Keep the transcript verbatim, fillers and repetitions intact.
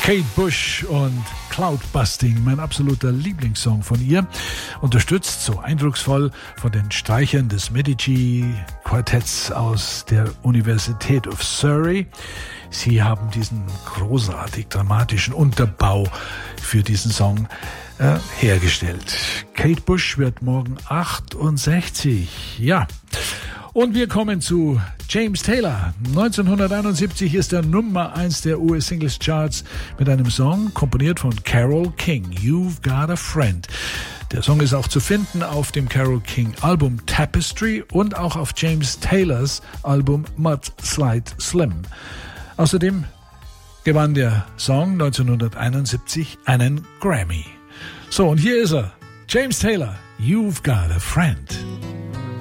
Kate Bush und Cloudbusting, mein absoluter Lieblingssong von ihr, unterstützt so eindrucksvoll von den Streichern des Medici-Quartetts aus der Universität of Surrey. Sie haben diesen großartig dramatischen Unterbau für diesen Song äh, hergestellt. Kate Bush wird morgen achtundsechzig. Ja. Und wir kommen zu James Taylor. neunzehnhunderteinundsiebzig ist er Nummer eins der U S-Singles-Charts mit einem Song, komponiert von Carole King, You've Got a Friend. Der Song ist auch zu finden auf dem Carole King Album Tapestry und auch auf James Taylors Album Mud Slide Slim. Außerdem gewann der Song neunzehnhunderteinundsiebzig einen Grammy. So, und hier ist er, James Taylor, You've Got a Friend.